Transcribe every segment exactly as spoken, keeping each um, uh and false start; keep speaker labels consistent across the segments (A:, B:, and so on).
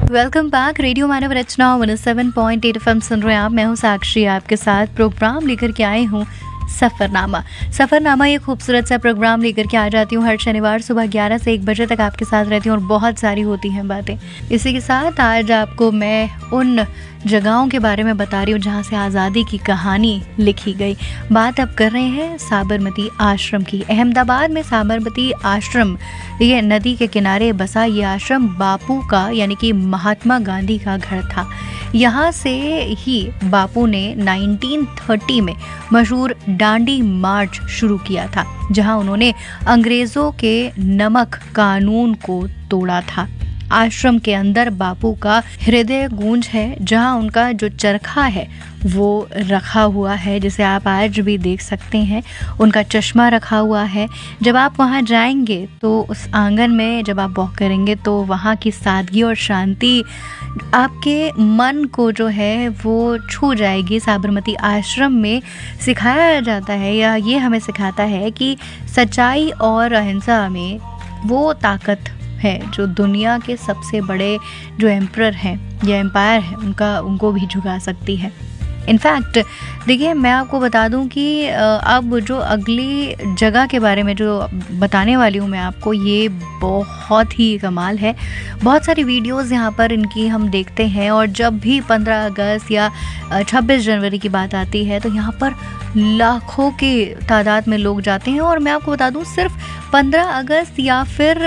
A: Welcome back. Radio मानव रचना one seven point eight F M सुन रहे हैं आप। मैं हूँ साक्षी, आपके साथ प्रोग्राम लेकर के आई हूँ सफ़रनामा। सफ़रनामा ये खूबसूरत सा प्रोग्राम लेकर के आ जाती हूँ हर शनिवार सुबह ग्यारह से एक बजे तक आपके साथ रहती हूँ और बहुत सारी होती हैं बातें। इसी के साथ आज आपको मैं उन जगहों के बारे में बता रही हूँ जहाँ से आज़ादी की कहानी लिखी गई। बात अब कर रहे हैं साबरमती आश्रम की। अहमदाबाद में साबरमती आश्रम, ये नदी के किनारे बसा ये आश्रम बापू का यानी कि महात्मा गांधी का घर था। यहाँ से ही बापू ने नाइनटीन थर्टी में मशहूर डांडी मार्च शुरू किया था, जहाँ उन्होंने अंग्रेज़ों के नमक कानून को तोड़ा था। आश्रम के अंदर बापू का हृदय गूंज है, जहाँ उनका जो चरखा है वो रखा हुआ है, जिसे आप आज भी देख सकते हैं। उनका चश्मा रखा हुआ है। जब आप वहाँ जाएंगे तो उस आंगन में जब आप वॉक करेंगे तो वहाँ की सादगी और शांति आपके मन को जो है वो छू जाएगी। साबरमती आश्रम में सिखाया जाता है, या ये हमें सिखाता है कि सच्चाई और अहिंसा में वो ताकत है जो दुनिया के सबसे बड़े जो एम्परर हैं या एम्पायर है उनका उनको भी झुका सकती है। इनफैक्ट देखिए, मैं आपको बता दूं कि अब जो अगली जगह के बारे में जो बताने वाली हूँ मैं आपको, ये बहुत ही कमाल है। बहुत सारी वीडियोस यहाँ पर इनकी हम देखते हैं, और जब भी पंद्रह अगस्त या छब्बीस जनवरी की बात आती है तो यहाँ पर लाखों के तादाद में लोग जाते हैं। और मैं आपको बता दूं, सिर्फ पंद्रह अगस्त या फिर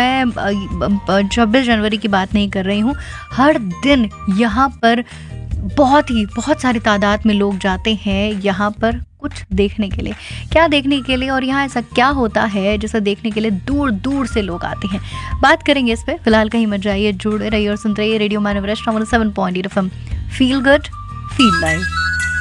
A: मैं छब्बीस जनवरी की बात नहीं कर रही हूँ, हर दिन यहाँ पर बहुत ही बहुत सारी तादाद में लोग जाते हैं यहाँ पर कुछ देखने के लिए। क्या देखने के लिए और यहाँ ऐसा क्या होता है जिसे देखने के लिए दूर दूर से लोग आते हैं, बात करेंगे इस पे। फिलहाल कहीं मत जाइए, जुड़े रहिए और सुनते रहिए रेडियो मानव रचना one seven point eight F M. Feel good, feel live.